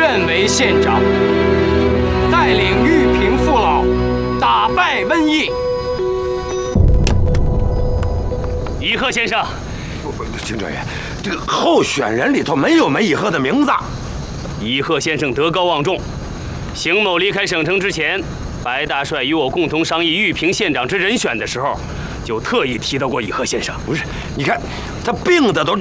愿为县长，带领玉平父老打败瘟疫。 乙贺先生， 警专员，这个候选人里头没有梅以鹤的名字。 乙贺先生德高望重，邢某离开省城之前，白大帅与我共同商议玉平县长之人选的时候，就特意提到过乙贺先生。 不是，你看他病的都